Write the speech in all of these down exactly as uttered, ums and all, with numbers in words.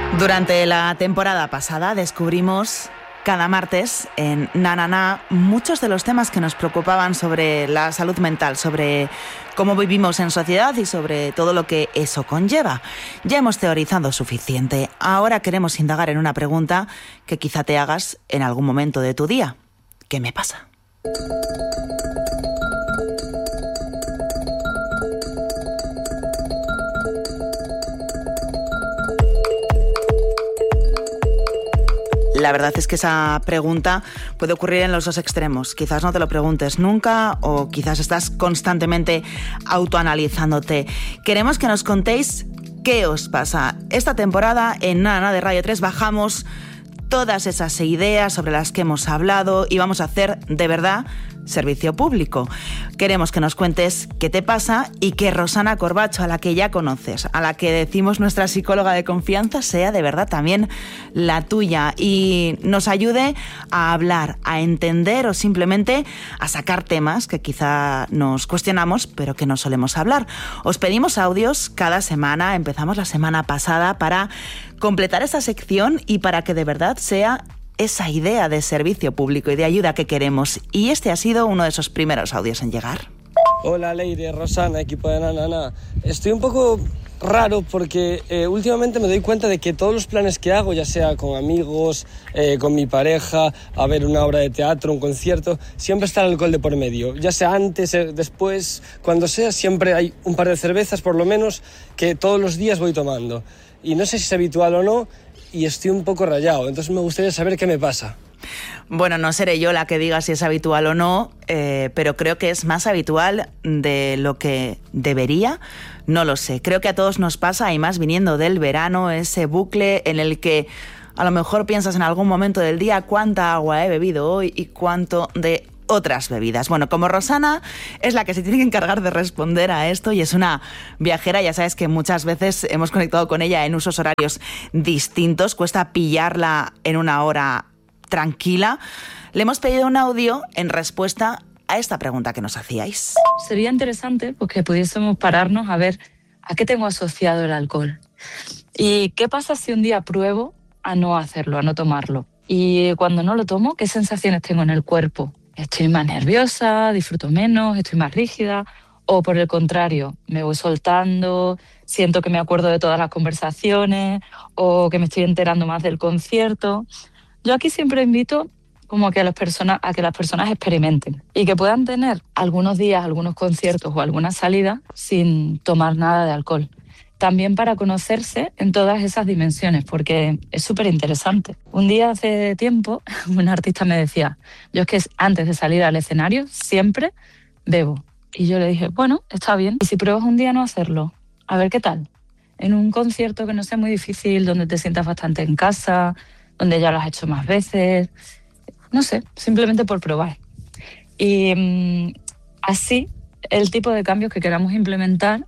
Durante la temporada pasada descubrimos cada martes en Na Na Na muchos de los temas que nos preocupaban sobre la salud mental, sobre cómo vivimos en sociedad y sobre todo lo que eso conlleva. Ya hemos teorizado suficiente. Ahora queremos indagar en una pregunta que quizá te hagas en algún momento de tu día. ¿Qué me pasa? La verdad es que esa pregunta puede ocurrir en los dos extremos. Quizás no te lo preguntes nunca o quizás estás constantemente autoanalizándote. Queremos que nos contéis qué os pasa. Esta temporada en Na Na Na de Radio tres bajamos todas esas ideas sobre las que hemos hablado y vamos a hacer de verdad servicio público. Queremos que nos cuentes qué te pasa y que Rosana Corbacho, a la que ya conoces, a la que decimos nuestra psicóloga de confianza, sea de verdad también la tuya y nos ayude a hablar, a entender o simplemente a sacar temas que quizá nos cuestionamos pero que no solemos hablar. Os pedimos audios cada semana, empezamos la semana pasada para completar esta sección y para que de verdad sea esa idea de servicio público y de ayuda que queremos. Y este ha sido uno de esos primeros audios en llegar. Hola Leire, Rosana, equipo de Na Na Na. Estoy un poco raro porque eh, últimamente me doy cuenta de que todos los planes que hago, ya sea con amigos, eh, con mi pareja, a ver una obra de teatro, un concierto, siempre está el alcohol de por medio. Ya sea antes, eh, después, cuando sea, siempre hay un par de cervezas por lo menos que todos los días voy tomando. Y no sé si es habitual o no, y estoy un poco rayado, entonces me gustaría saber qué me pasa. Bueno, no seré yo la que diga si es habitual o no, eh, pero creo que es más habitual de lo que debería. No lo sé, creo que a todos nos pasa, y más viniendo del verano, ese bucle en el que a lo mejor piensas en algún momento del día cuánta agua he bebido hoy y cuánto de otras bebidas. Bueno, como Rosana es la que se tiene que encargar de responder a esto y es una viajera, ya sabes que muchas veces hemos conectado con ella en usos horarios distintos, cuesta pillarla en una hora tranquila. Le hemos pedido un audio en respuesta a esta pregunta que nos hacíais. Sería interesante pues, que pudiésemos pararnos a ver a qué tengo asociado el alcohol y qué pasa si un día pruebo a no hacerlo, a no tomarlo, y cuando no lo tomo, qué sensaciones tengo en el cuerpo. Estoy más nerviosa, disfruto menos, estoy más rígida, o por el contrario, me voy soltando, siento que me acuerdo de todas las conversaciones o que me estoy enterando más del concierto. Yo aquí siempre invito como a que las personas, a que las personas experimenten y que puedan tener algunos días, algunos conciertos o algunas salidas sin tomar nada de alcohol. También para conocerse en todas esas dimensiones, porque es súper interesante. Un día hace tiempo, un artista me decía, yo es que antes de salir al escenario siempre bebo. Y yo le dije, bueno, está bien. Y si pruebas un día no hacerlo, a ver qué tal. En un concierto que no sea muy difícil, donde te sientas bastante en casa, donde ya lo has hecho más veces, no sé, simplemente por probar. Y mmm, así, el tipo de cambios que queramos implementar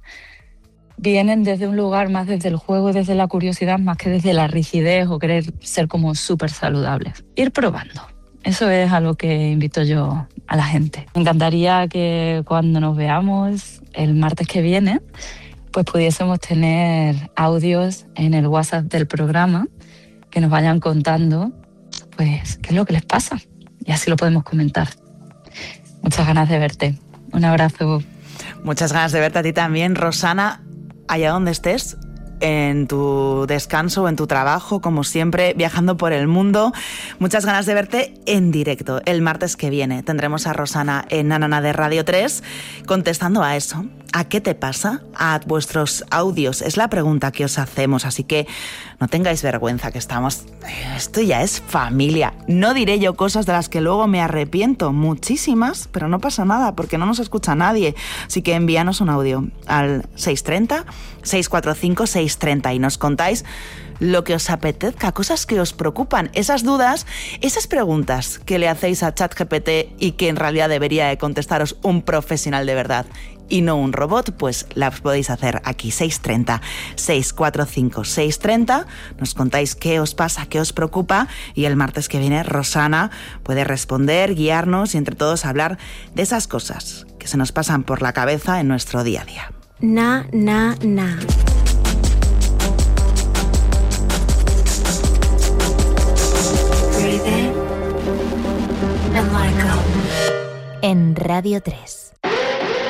vienen desde un lugar más desde el juego y desde la curiosidad, más que desde la rigidez o querer ser como súper saludables. Ir probando. Eso es a lo que invito yo a la gente. Me encantaría que cuando nos veamos el martes que viene, pues pudiésemos tener audios en el WhatsApp del programa que nos vayan contando pues qué es lo que les pasa y así lo podemos comentar. Muchas ganas de verte. Un abrazo. Muchas ganas de verte a ti también, Rosana. Allá donde estés, en tu descanso o en tu trabajo, como siempre, viajando por el mundo. Muchas ganas de verte en directo. El martes que viene tendremos a Rosana en Na Na Na de Radio tres contestando a eso. ¿A qué te pasa? A vuestros audios. Es la pregunta que os hacemos, así que no tengáis vergüenza, que estamos... Esto ya es familia. No diré yo cosas de las que luego me arrepiento, muchísimas, pero no pasa nada porque no nos escucha nadie. Así que envíanos un audio al seis tres cero, seis cuatro cinco, seis tres cero y nos contáis lo que os apetezca, cosas que os preocupan, esas dudas, esas preguntas que le hacéis a ChatGPT y que en realidad debería de contestaros un profesional de verdad y no un robot, pues las podéis hacer aquí, seis tres cero, seis cuatro cinco, seis tres cero. Nos contáis qué os pasa, qué os preocupa y el martes que viene Rosana puede responder, guiarnos y entre todos hablar de esas cosas que se nos pasan por la cabeza en nuestro día a día. Na, na, na. en Radio tres.